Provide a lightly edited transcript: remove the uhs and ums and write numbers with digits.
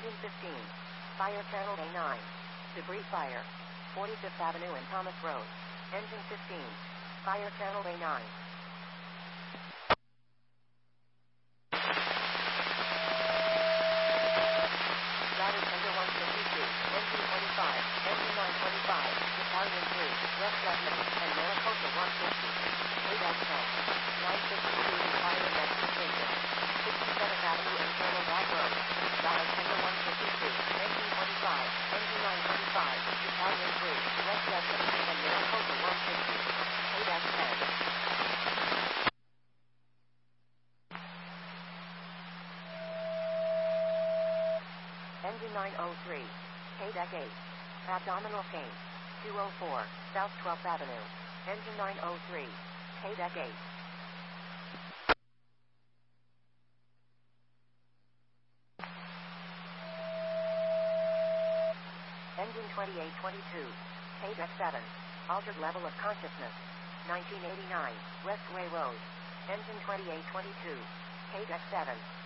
Engine 15. Fire channel A9. Debris fire. 45th Avenue and Thomas Road. Engine 15. Fire channel A9. Ladder tender 152. Engine 25. Engine 925. Battalion 3. West Redmond. And Maricopa 150. ADAC 10. 952 Fire and Rescue Station. 67th Avenue and Colonel Back Road. Ladder tender 152. Engine 25. Engine 925. Battalion 3. West Redmond. And Maricopa 150. ADAC 10. Engine 903. KDEC 8. Abdominal pain. 204. South 12th Avenue. Engine 903. KDEC 8. Engine 2822. KDEC 7. Altered level of consciousness. 1989. Westway Road. Engine 2822. KDEC 7.